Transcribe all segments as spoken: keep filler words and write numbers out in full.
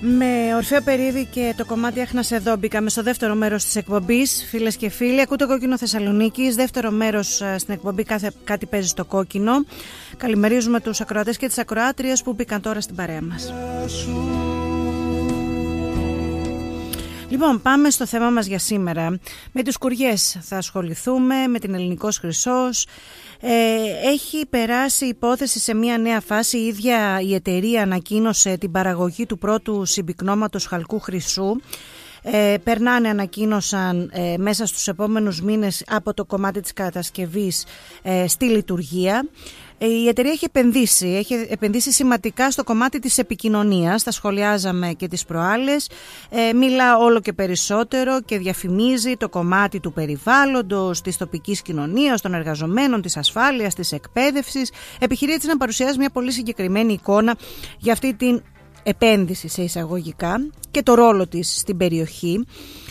Με Ορφαίο Περίδη και το κομμάτι Άχνας εδώ μπήκαμε στο δεύτερο μέρος της εκπομπής. Φίλες και φίλοι, ακούτε Κόκκινο Θεσσαλονίκης, δεύτερο μέρος στην εκπομπή κάθε, Κάτι παίζει στο κόκκινο. Καλημερίζουμε τους ακροατές και τις ακροάτριες που μπήκαν τώρα στην παρέα μας. Λοιπόν, πάμε στο θέμα μας για σήμερα. Με τους κουριές θα ασχοληθούμε, με την Ελληνικός Χρυσός. Ε, έχει περάσει υπόθεση σε μια νέα φάση. Η ίδια η εταιρεία ανακοίνωσε την παραγωγή του πρώτου συμπυκνώματος χαλκού χρυσού. Ε, περνάνε, ανακοίνωσαν ε, μέσα στους επόμενους μήνες από το κομμάτι της κατασκευής ε, στη λειτουργία. Ε, η εταιρεία έχει επενδύσει, έχει επενδύσει σημαντικά στο κομμάτι της επικοινωνίας, τα σχολιάζαμε και τις προάλλες, ε, μιλά όλο και περισσότερο και διαφημίζει το κομμάτι του περιβάλλοντος, της τοπικής κοινωνίας, των εργαζομένων, της ασφάλειας, της εκπαίδευσης. Επιχειρεί έτσι να παρουσιάζει μια πολύ συγκεκριμένη εικόνα για αυτή την επένδυση σε εισαγωγικά και το ρόλο της στην περιοχή.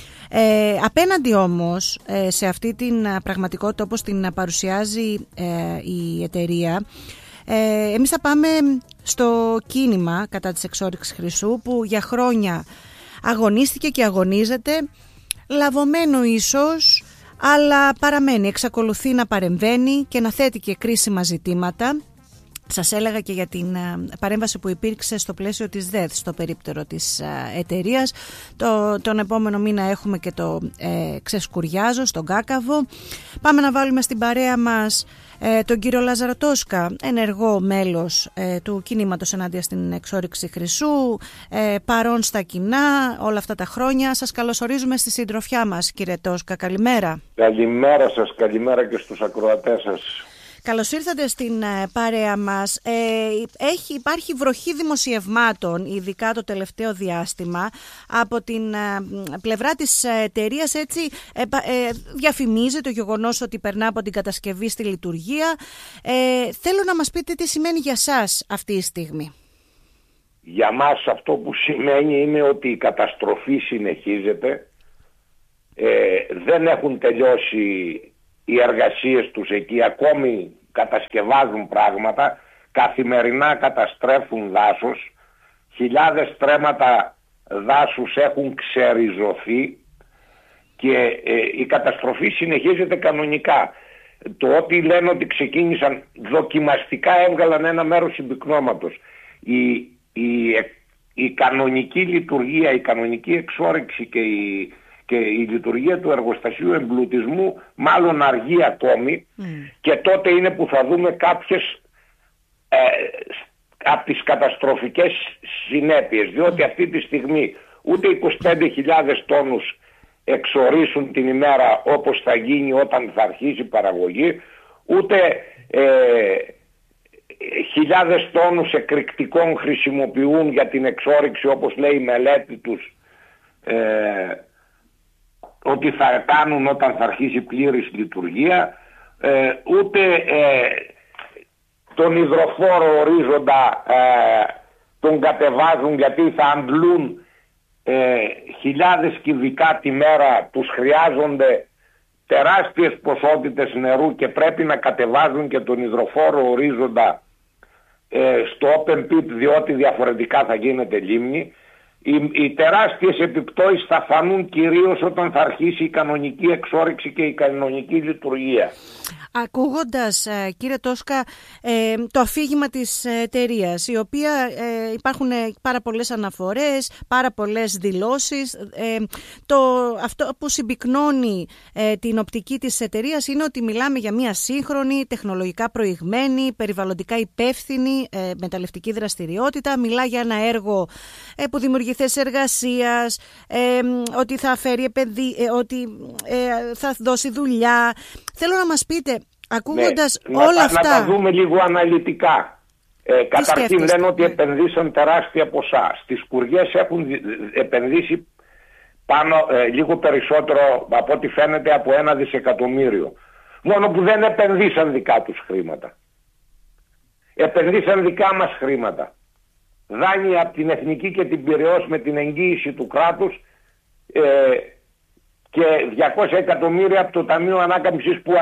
Ε, απέναντι όμως ε, σε αυτή την πραγματικότητα όπως την παρουσιάζει ε, η εταιρεία, ε, εμείς θα πάμε στο κίνημα κατά της εξόρυξης χρυσού που για χρόνια αγωνίστηκε και αγωνίζεται, λαβωμένο ίσως, αλλά παραμένει, εξακολουθεί να παρεμβαίνει και να θέτει και κρίσιμα ζητήματα. Σας έλεγα και για την παρέμβαση που υπήρξε στο πλαίσιο της ΔΕΘ, στο περίπτερο της εταιρείας. Το, τον επόμενο μήνα έχουμε και το ε, Ξεσκουριάζω στον Κάκαβο. Πάμε να βάλουμε στην παρέα μας ε, τον κύριο Λάζαρο Τόσκα, ενεργό μέλος ε, του κινήματος ενάντια στην εξόρυξη χρυσού, ε, παρόν στα κοινά όλα αυτά τα χρόνια. Σας καλωσορίζουμε στη συντροφιά μας, κύριε Τόσκα. Καλημέρα. Καλημέρα σας, καλημέρα και στους ακροατές σας. Καλώς ήρθατε στην παρέα μας. Ε, έχει, υπάρχει βροχή δημοσιευμάτων, ειδικά το τελευταίο διάστημα, από την ε, πλευρά της εταιρείας. Έτσι ε, ε, διαφημίζει το γεγονός ότι περνά από την κατασκευή στη λειτουργία. Ε, θέλω να μας πείτε τι σημαίνει για σας αυτή η στιγμή. Για μας αυτό που σημαίνει είναι ότι η καταστροφή συνεχίζεται. Ε, δεν έχουν τελειώσει οι εργασίες τους εκεί, ακόμη κατασκευάζουν πράγματα, καθημερινά καταστρέφουν δάσος, χιλιάδες στρέμματα δάσους έχουν ξεριζωθεί και ε, η καταστροφή συνεχίζεται κανονικά. Το ότι λένε ότι ξεκίνησαν δοκιμαστικά, έβγαλαν ένα μέρος συμπυκνώματος. Η, η, η κανονική λειτουργία, η κανονική εξόρυξη και η και η λειτουργία του εργοστασίου εμπλουτισμού μάλλον αργεί ακόμη mm. και τότε είναι που θα δούμε κάποιες ε, από τις καταστροφικές συνέπειες, διότι mm. αυτή τη στιγμή ούτε είκοσι πέντε χιλιάδες τόνους εξορίσουν την ημέρα όπως θα γίνει όταν θα αρχίσει η παραγωγή, ούτε ε, χιλιάδες τόνους εκρηκτικών χρησιμοποιούν για την εξόρυξη όπως λέει η μελέτη τους ε, ότι θα κάνουν όταν θα αρχίσει πλήρης λειτουργία, ε, ούτε ε, τον υδροφόρο ορίζοντα ε, τον κατεβάζουν γιατί θα αντλούν ε, χιλιάδες κυβικά τη μέρα, τους χρειάζονται τεράστιες ποσότητες νερού και πρέπει να κατεβάζουν και τον υδροφόρο ορίζοντα ε, στο open pit, διότι διαφορετικά θα γίνεται λίμνη. Οι, οι τεράστιες επιπτώσεις θα φανούν κυρίως όταν θα αρχίσει η κανονική εξόρυξη και η κανονική λειτουργία. Ακούγοντας, κύριε Τόσκα, το αφήγημα της εταιρείας, η οποία υπάρχουν πάρα πολλές αναφορές, πάρα πολλές δηλώσεις, το, αυτό που συμπυκνώνει την οπτική της εταιρείας είναι ότι μιλάμε για μια σύγχρονη, τεχνολογικά προηγμένη, περιβαλλοντικά υπεύθυνη μεταλλευτική δραστηριότητα. Μιλά για ένα έργο που δημιουργεί θέσεις εργασίας, ότι θα φέρει επενδύ, ότι θα δώσει δουλειά. Θέλω να μας πείτε, ακούγοντας ναι, όλα να, αυτά... Να τα δούμε λίγο αναλυτικά. Ε, καταρχήν λένε ότι επενδύσαν τεράστια ποσά. Στις κουριές έχουν επενδύσει πάνω, ε, λίγο περισσότερο από ό,τι φαίνεται από ένα δισεκατομμύριο. Μόνο που δεν επενδύσαν δικά τους χρήματα. Επενδύσαν δικά μας χρήματα. Δάνεια από την Εθνική και την Πειραιώς με την εγγύηση του κράτους ε, και διακόσια εκατομμύρια από το Ταμείο Ανάκαμψης που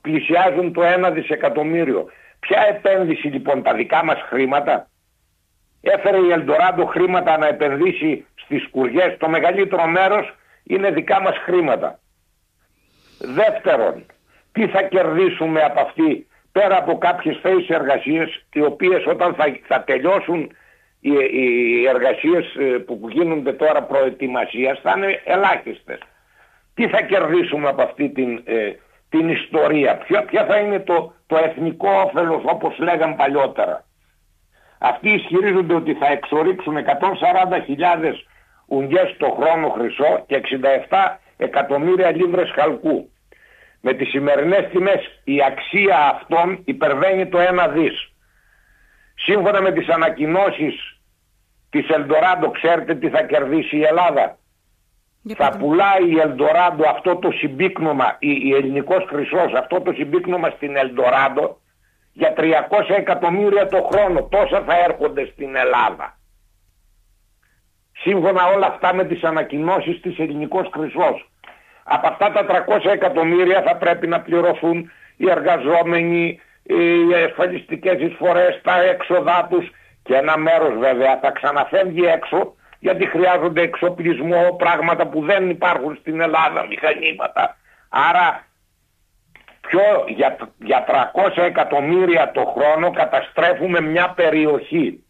πλησιάζουν το ένα δισεκατομμύριο. Ποια επένδυση λοιπόν, τα δικά μας χρήματα? Έφερε η Ελντοράντο χρήματα να επενδύσει στις σκουριές. Το μεγαλύτερο μέρος είναι δικά μας χρήματα. Δεύτερον, τι θα κερδίσουμε από αυτή, πέρα από κάποιες θέσεις εργασίες, οι οποίες όταν θα, θα τελειώσουν οι, οι εργασίες που γίνονται τώρα προετοιμασίας θα είναι ελάχιστες. Τι θα κερδίσουμε από αυτή την, ε, την ιστορία, ποια, ποια θα είναι το, το εθνικό όφελος, όπως λέγαν παλιότερα. Αυτοί ισχυρίζονται ότι θα εξορίξουν εκατόν σαράντα χιλιάδες ουγγιές το χρόνο χρυσό και εξήντα επτά εκατομμύρια λίβρες χαλκού. Με τις σημερινές τιμές η αξία αυτών υπερβαίνει το ένα δις. Σύμφωνα με τις ανακοινώσεις της Ελντοράντο, ξέρετε τι θα κερδίσει η Ελλάδα? Θα πουλάει η Ελντοράντο αυτό το συμπίκνωμα, η, η ελληνικός χρυσός, αυτό το συμπίκνωμα στην Ελντοράντο για τριακόσια εκατομμύρια το χρόνο. Τόσα θα έρχονται στην Ελλάδα. Σύμφωνα όλα αυτά με τις ανακοινώσεις της ελληνικός χρυσός. Από αυτά τα τριακόσια εκατομμύρια θα πρέπει να πληρωθούν οι εργαζόμενοι, οι ασφαλιστικές εισφορές, τα έξοδά τους, και ένα μέρος βέβαια θα ξαναφεύγει έξω, γιατί χρειάζονται εξοπλισμό, πράγματα που δεν υπάρχουν στην Ελλάδα, μηχανήματα. Άρα πιο για, για τριακόσια εκατομμύρια το χρόνο καταστρέφουμε μια περιοχή.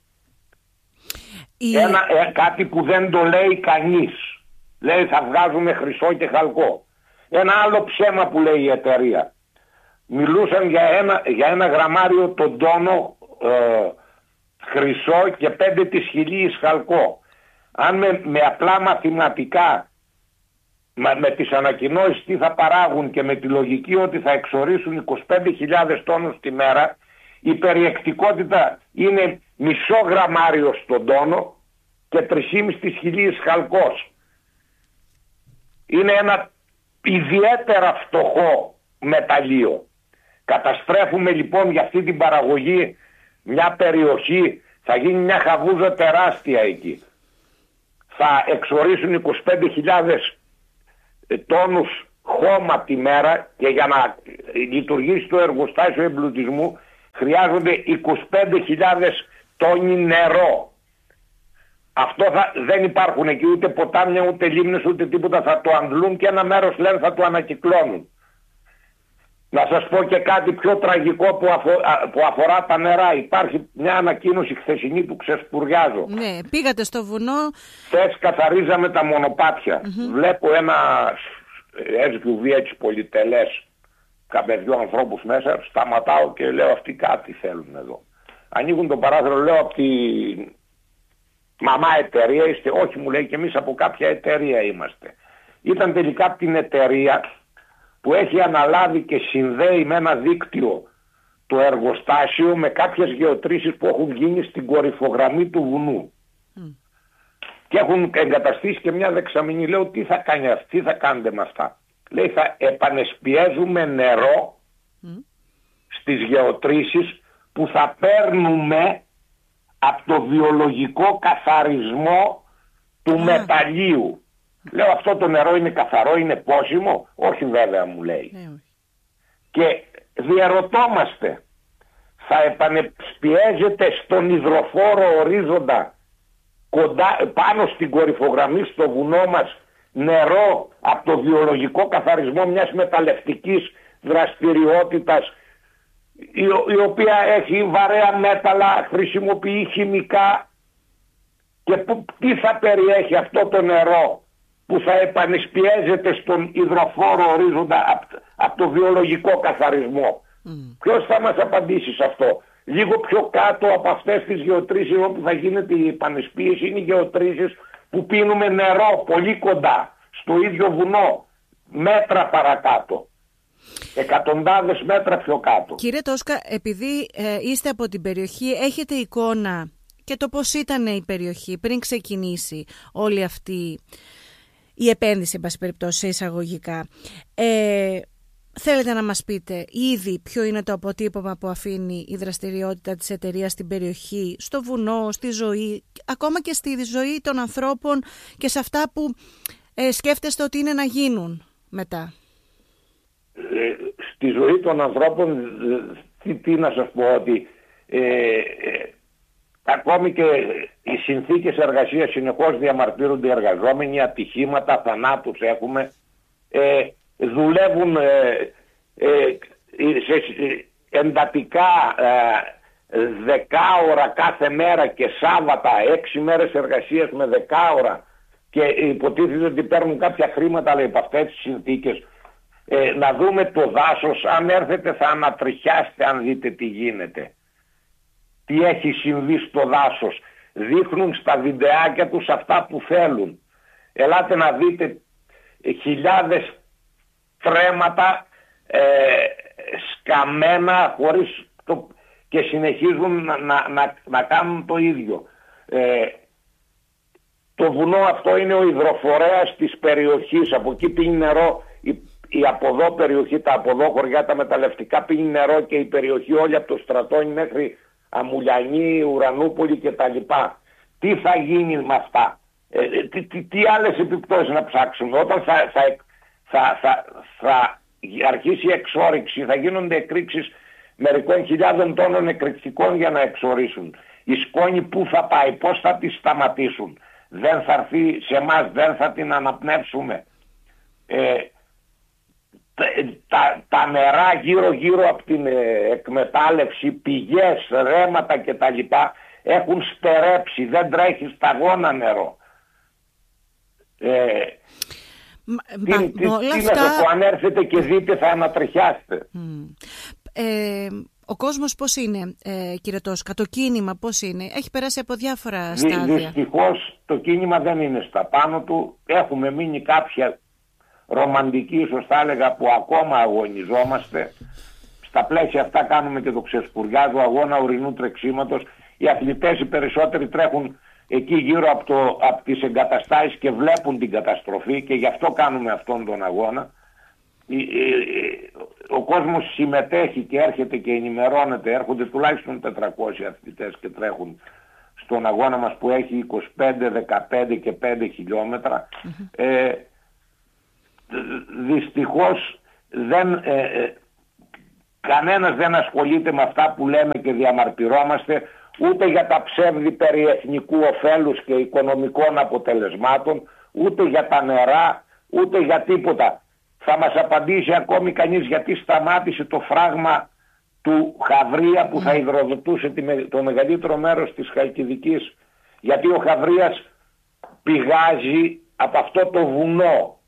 Η... Ένα, ε, κάτι που δεν το λέει κανείς. Λέει θα βγάζουμε χρυσό και χαλκό. Ένα άλλο ψέμα που λέει η εταιρεία. Μιλούσαν για ένα, για ένα γραμμάριο τον τόνο ε, χρυσό και πέντε της χιλίης χαλκό. Αν με, με απλά μαθηματικά, με, με τις ανακοινώσεις τι θα παράγουν και με τη λογική ότι θα εξορίσουν είκοσι πέντε χιλιάδες τόνους τη μέρα, η περιεκτικότητα είναι μισό γραμμάριο στον τόνο και τρεις και μισή της χιλίης χαλκός. Είναι ένα ιδιαίτερα φτωχό μεταλλείο. Καταστρέφουμε λοιπόν για αυτή την παραγωγή μια περιοχή, θα γίνει μια χαβούζα τεράστια εκεί. Θα εξορίσουν είκοσι πέντε χιλιάδες τόνους χώμα τη μέρα και για να λειτουργήσει το εργοστάσιο εμπλουτισμού χρειάζονται είκοσι πέντε χιλιάδες τόνοι νερό. Αυτό θα, δεν υπάρχουν εκεί ούτε ποτάμια, ούτε λίμνες, ούτε τίποτα. Θα το αντλούν και ένα μέρος λένε θα το ανακυκλώνουν. Να σας πω και κάτι πιο τραγικό που, αφο, που αφορά τα νερά. Υπάρχει μια ανακοίνωση χθεσινή που ξεσπουριάζω. Ναι, πήγατε στο βουνό. Χθες καθαρίζαμε τα μονοπάτια. Mm-hmm. Βλέπω ένα ες γιου βι έτσι πολυτελές, με δυο ανθρώπους μέσα. Σταματάω και λέω αυτοί κάτι θέλουν εδώ. Ανοίγουν το παράθυρο, λέω από τη μαμά εταιρεία είστε? Όχι, μου λέει, και εμείς από κάποια εταιρεία είμαστε. Ήταν τελικά από την εταιρεία που έχει αναλάβει και συνδέει με ένα δίκτυο το εργοστάσιο με κάποιες γεωτρήσεις που έχουν γίνει στην κορυφογραμμή του βουνού. Mm. Και έχουν εγκαταστήσει και μια δεξαμενή. Λέω τι θα κάνει αυτή, τι θα κάνετε με αυτά? Λέει θα επανεσπιέζουμε νερό mm. στις γεωτρήσεις που θα παίρνουμε από το βιολογικό καθαρισμό του mm. μεταλλίου. Λέω αυτό το νερό είναι καθαρό, είναι πόσιμο? Όχι βέβαια, μου λέει. Mm. Και διαρωτόμαστε, θα επανεσπιέζεται στον υδροφόρο ορίζοντα κοντά, πάνω στην κορυφογραμμή στο βουνό μας νερό από το βιολογικό καθαρισμό μιας μεταλλευτικής δραστηριότητας η, η οποία έχει βαρέα μέταλλα, χρησιμοποιεί χημικά, και που, τι θα περιέχει αυτό το νερό που θα επανεσπιέζεται στον υδροφόρο ορίζοντα από, από το βιολογικό καθαρισμό? Mm. Ποιος θα μας απαντήσει σε αυτό? Λίγο πιο κάτω από αυτές τις γεωτρήσεις όπου θα γίνεται η επανεσπίεση είναι οι γεωτρήσεις που πίνουμε νερό πολύ κοντά στο ίδιο βουνό, μέτρα παρακάτω, εκατοντάδες μέτρα πιο κάτω. Κύριε Τόσκα, επειδή ε, είστε από την περιοχή, έχετε εικόνα και το πώς ήταν η περιοχή πριν ξεκινήσει όλη αυτή η επένδυση, εν πάση περιπτώσει, εισαγωγικά. Ε, θέλετε να μας πείτε ήδη ποιο είναι το αποτύπωμα που αφήνει η δραστηριότητα της εταιρείας στην περιοχή, στο βουνό, στη ζωή, ακόμα και στη ζωή των ανθρώπων και σε αυτά που ε, σκέφτεστε ότι είναι να γίνουν μετά? Ε, στη ζωή των ανθρώπων, τι, τι να σας πω, ότι ε, ε, ακόμη και οι συνθήκες εργασίας συνεχώς διαμαρτύρονται οι εργαζόμενοι, ατυχήματα, θανάτους έχουμε, ε, δουλεύουν ε, ε, σε εντατικά ε, δεκάωρα κάθε μέρα και Σάββατα, έξι μέρες εργασίας με δεκάωρα, και υποτίθεται ότι παίρνουν κάποια χρήματα, αλλά υπ' αυτές τις συνθήκες. Ε, να δούμε το δάσος, αν έρθετε θα ανατριχιάσετε αν δείτε τι γίνεται. Τι έχει συμβεί στο δάσος. Δείχνουν στα βιντεάκια τους αυτά που θέλουν. Ελάτε να δείτε χιλιάδες τρέματα ε, σκαμμένα χωρίς το... και συνεχίζουν να, να, να, να κάνουν το ίδιο. Ε, το βουνό αυτό είναι ο υδροφορέας της περιοχής. Από εκεί πίνει νερό η, η από εδώ περιοχή, τα από εδώ χωριά, τα μεταλλευτικά, πίνει νερό, και η περιοχή όλη από το Στρατόνι μέχρι Αμουλιανή, Ουρανούπολη κτλ. Τι θα γίνει με αυτά? Ε, τι, τι, τι άλλες επιπτώσεις να ψάξουμε? Όταν θα, θα, θα, θα, θα αρχίσει η εξόρυξη, θα γίνονται εκρήξεις μερικών χιλιάδων τόνων εκρηκτικών για να εξορίσουν. Η σκόνη πού θα πάει, πώς θα τη σταματήσουν? Δεν θα έρθει σε εμάς, δεν θα την αναπνεύσουμε. Ε, τα, τα νερά γύρω γύρω από την ε, εκμετάλλευση, πηγές, ρέματα κτλ. Έχουν στερέψει, δεν τρέχει σταγόνα νερό. Ε, Μα, τι μα, τι, τι αυτά... να το πω, αν έρθετε και δείτε θα ανατριχιάσετε. Mm. Ε, ο κόσμος πώς είναι, ε, κύριε Τόσκα, το κίνημα πώς είναι? Έχει περάσει από διάφορα στάδια. Δυστυχώς το κίνημα δεν είναι στα πάνω του. Έχουμε μείνει κάποια ρομαντική, ίσως θα έλεγα, που ακόμα αγωνιζόμαστε. Στα πλαίσια αυτά κάνουμε και το ξεσκουριάζο αγώνα ορεινού τρεξίματος. Οι αθλητές οι περισσότεροι τρέχουν εκεί γύρω από, το, από τις εγκαταστάσεις και βλέπουν την καταστροφή, και γι' αυτό κάνουμε αυτόν τον αγώνα. Ο κόσμος συμμετέχει και έρχεται και ενημερώνεται. Έρχονται τουλάχιστον τετρακόσιοι αθλητές και τρέχουν στον αγώνα μας που έχει είκοσι πέντε, δεκαπέντε και πέντε χιλιόμετρα. Mm-hmm. Ε, δυστυχώς δεν, ε, ε, κανένας δεν ασχολείται με αυτά που λέμε και διαμαρτυρόμαστε, ούτε για τα ψεύδι περί εθνικού ωφέλους και οικονομικών αποτελεσμάτων, ούτε για τα νερά, ούτε για τίποτα. Θα μας απαντήσει ακόμη κανείς γιατί σταμάτησε το φράγμα του Χαβρία που θα υδροδοτούσε το μεγαλύτερο μέρος της Χαλκιδικής? Γιατί ο Χαβρίας πηγάζει από αυτό το βουνό.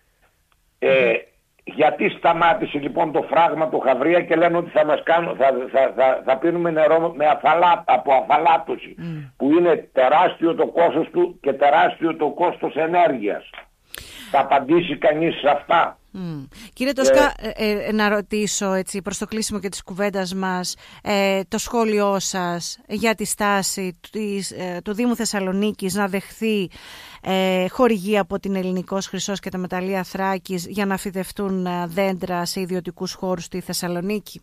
Ε, γιατί σταμάτησε λοιπόν το φράγμα του Χαβρία και λένε ότι θα, μας κάνουν, θα, θα, θα, θα πίνουμε νερό με αφαλά, από αφαλάτωση, mm. που είναι τεράστιο το κόστος του και τεράστιο το κόστος ενέργειας. Θα απαντήσει κανείς σε αυτά? Mm. Κύριε Τόσκα, ε, ε, να ρωτήσω έτσι προς το κλείσιμο και της κουβέντας μας, ε, το σχόλιο σας για τη στάση της, ε, του Δήμου Θεσσαλονίκης να δεχθεί ε, χορηγία από την Ελληνικός Χρυσός και τα Μεταλλεία Θράκης για να φυτευτούν δέντρα σε ιδιωτικούς χώρους στη Θεσσαλονίκη.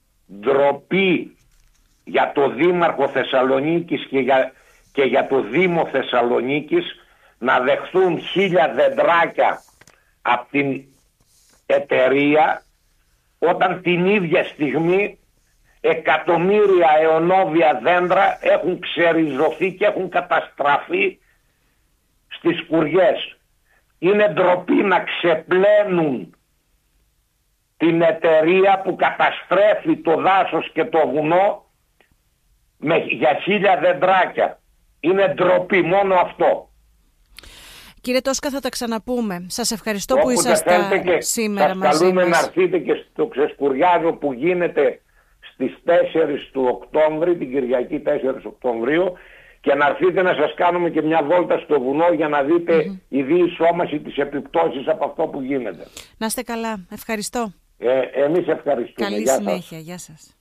Ντροπή για το Δήμαρχο Θεσσαλονίκης και για, και για το Δήμο Θεσσαλονίκης να δεχθούν χίλια δεντράκια από την εταιρεία, όταν την ίδια στιγμή εκατομμύρια αιωνόβια δέντρα έχουν ξεριζωθεί και έχουν καταστραφεί στις σκουριές. Είναι ντροπή να ξεπλένουν την εταιρεία που καταστρέφει το δάσος και το βουνό με, για χίλια δεντράκια. Είναι ντροπή μόνο αυτό. Κύριε Τόσκα, θα τα ξαναπούμε. Σας ευχαριστώ που ήσασταν σήμερα μαζί μας. Σας καλούμε να έρθετε και στο ξεσκουριάζο που γίνεται στις τέσσερις του Οκτώβρη, την Κυριακή τέσσερις Οκτωβρίου, και να έρθετε να σας κάνουμε και μια βόλτα στο βουνό για να δείτε mm-hmm. η διεισόμαση της επιπτώσεις από αυτό που γίνεται. Να είστε καλά. Ευχαριστώ. Ε, εμείς ευχαριστούμε. Καλή Γεια συνέχεια. Σας. Γεια σας.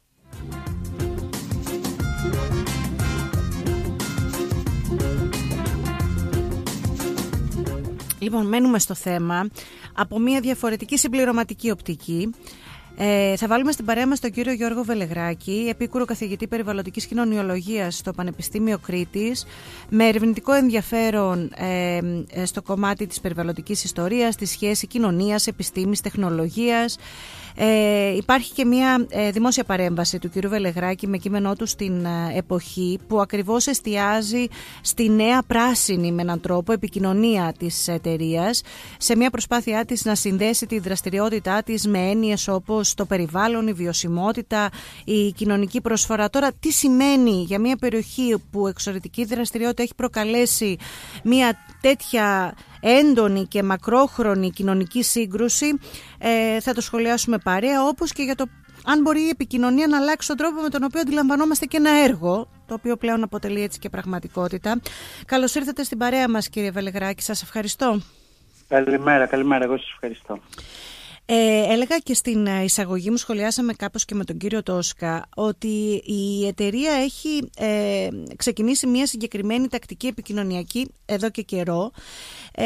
Λοιπόν, μένουμε στο θέμα από μια διαφορετική συμπληρωματική οπτική. Ε, θα βάλουμε στην παρέα μας τον κύριο Γιώργο Βελεγράκη, επίκουρο καθηγητή περιβαλλοντικής κοινωνιολογίας στο Πανεπιστήμιο Κρήτης, με ερευνητικό ενδιαφέρον ε, στο κομμάτι της περιβαλλοντικής ιστορίας, τη σχέση κοινωνίας, επιστήμης, τεχνολογίας. Ε, υπάρχει και μια ε, δημόσια παρέμβαση του κ. Βελεγράκη με κείμενό του στην ε, Εποχή, που ακριβώς εστιάζει στη νέα πράσινη με έναν τρόπο επικοινωνία της εταιρείας, σε μια προσπάθειά της να συνδέσει τη δραστηριότητά της με έννοιες όπως το περιβάλλον, η βιωσιμότητα, η κοινωνική προσφορά. Τώρα, τι σημαίνει για μια περιοχή που εξωρετική δραστηριότητα έχει προκαλέσει μια τέτοια έντονη και μακρόχρονη κοινωνική σύγκρουση, ε, θα το σχολιάσουμε παρέα, όπως και για το αν μπορεί η επικοινωνία να αλλάξει τον τρόπο με τον οποίο αντιλαμβανόμαστε και ένα έργο, το οποίο πλέον αποτελεί έτσι και πραγματικότητα. Καλώς ήρθατε στην παρέα μας, κύριε Βελεγράκη, σας ευχαριστώ. Καλημέρα, καλημέρα, εγώ σας ευχαριστώ. Ε, έλεγα και στην εισαγωγή μου, σχολιάσαμε κάπως και με τον κύριο Τόσκα, ότι η εταιρεία έχει ε, ξεκινήσει μια συγκεκριμένη τακτική επικοινωνιακή εδώ και καιρό. Ε,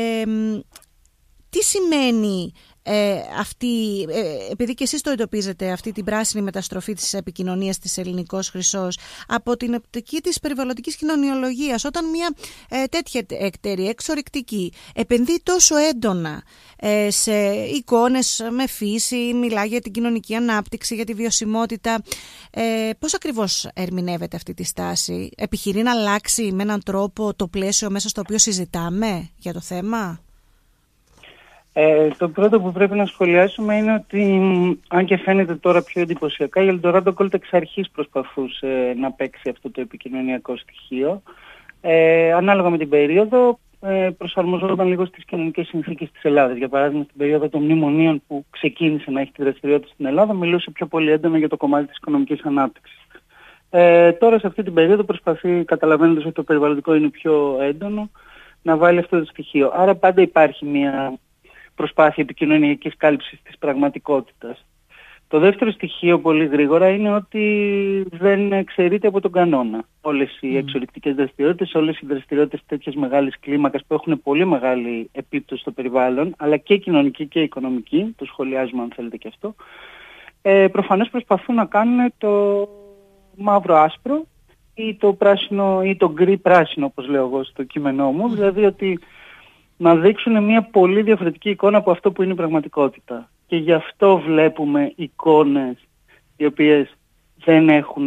τι σημαίνει ε, αυτή, ε, επειδή και εσείς το εντοπίζετε, αυτή την πράσινη μεταστροφή της επικοινωνίας της Ελληνικός Χρυσός, από την οπτική της περιβαλλοντικής κοινωνιολογίας, όταν μια ε, τέτοια εταιρεία εξορρυκτική επενδύει τόσο έντονα ε, σε εικόνες με φύση, μιλάει για την κοινωνική ανάπτυξη, για τη βιωσιμότητα, ε, πώς ακριβώς ερμηνεύεται αυτή τη στάση? Επιχειρεί να αλλάξει με έναν τρόπο το πλαίσιο μέσα στο οποίο συζητάμε για το θέμα? Ε, το πρώτο που πρέπει να σχολιάσουμε είναι ότι, αν και φαίνεται τώρα πιο εντυπωσιακά, η Eldorado Gold εξ αρχής προσπαθούσε να παίξει αυτό το επικοινωνιακό στοιχείο. Ε, ανάλογα με την περίοδο, ε, προσαρμοζόταν λίγο στις κοινωνικές συνθήκες της Ελλάδας. Για παράδειγμα, στην περίοδο των μνημονίων που ξεκίνησε να έχει τη δραστηριότητα στην Ελλάδα, μιλούσε πιο πολύ έντονα για το κομμάτι της οικονομικής ανάπτυξης. Ε, τώρα, σε αυτή την περίοδο, προσπαθεί, καταλαβαίνοντας ότι το περιβαλλοντικό είναι πιο έντονο, να βάλει αυτό το στοιχείο. Άρα, πάντα υπάρχει μια προσπάθεια επικοινωνιακής κάλυψης της πραγματικότητας. Το δεύτερο στοιχείο, πολύ γρήγορα, είναι ότι δεν εξαιρείται από τον κανόνα. Όλες οι mm. εξορρυκτικές δραστηριότητες, όλες οι δραστηριότητες τέτοιας μεγάλης κλίμακας που έχουν πολύ μεγάλη επίπτωση στο περιβάλλον, αλλά και κοινωνική και οικονομική, το σχολιάζουμε αν θέλετε και αυτό, ε, προφανώς προσπαθούν να κάνουν το μαύρο-άσπρο ή το πράσινο ή το γκρι-πράσινο, όπως λέω εγώ στο κείμενό μου, mm. δηλαδή ότι να δείξουν μια πολύ διαφορετική εικόνα από αυτό που είναι η πραγματικότητα. Και γι' αυτό βλέπουμε εικόνες οι οποίες δεν έχουν